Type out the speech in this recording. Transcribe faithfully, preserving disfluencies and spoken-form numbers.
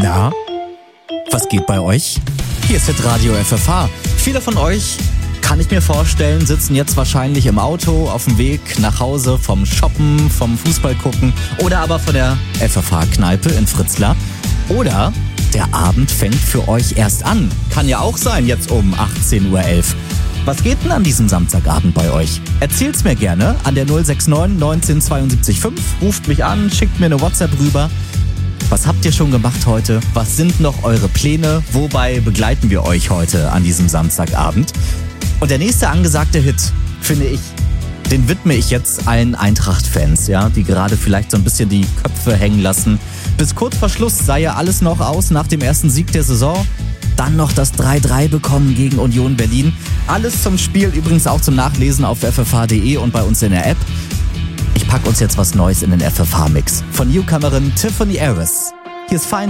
Na, was geht bei euch? Hier ist Hitradio F F H. Viele von euch, kann ich mir vorstellen, sitzen jetzt wahrscheinlich im Auto auf dem Weg nach Hause vom Shoppen, vom Fußball gucken oder aber von der F F H-Kneipe in Fritzlar. Oder der Abend fängt für euch erst an. Kann ja auch sein, jetzt um achtzehn Uhr elf. Was geht denn an diesem Samstagabend bei euch? Erzählt's mir gerne an der null sechs neun neunzehn zweiundsiebzig fünf. Ruft mich an, schickt mir eine WhatsApp rüber. Was habt ihr schon gemacht heute? Was sind noch eure Pläne? Wobei begleiten wir euch heute an diesem Samstagabend? Und der nächste angesagte Hit, finde ich, den widme ich jetzt allen Eintracht-Fans, ja, die gerade vielleicht so ein bisschen die Köpfe hängen lassen. Bis kurz vor Schluss sah ja alles noch aus nach dem ersten Sieg der Saison. Dann noch das drei drei bekommen gegen Union Berlin. Alles zum Spiel, übrigens auch zum Nachlesen auf f f h punkt d e und bei uns in der App. Ich pack uns jetzt was Neues in den F F H-Mix. Von Newcomerin Tiffany Harris. Hier ist Fine